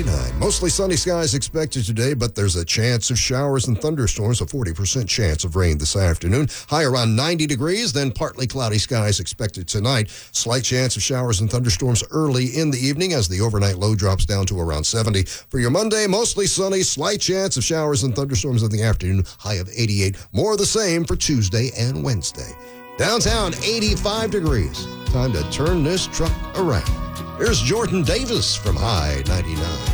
89. Mostly sunny skies expected today, but there's a chance of showers and thunderstorms, a 40% chance of rain this afternoon. High around 90 degrees, then partly cloudy skies expected tonight. Slight chance of showers and thunderstorms early in the evening as the overnight low drops down to around 70. For your Monday, mostly sunny, slight chance of showers and thunderstorms in the afternoon, high of 88. More of the same for Tuesday and Wednesday. Downtown, 85 degrees. Time to turn this truck around. Here's Jordan Davis from High 99.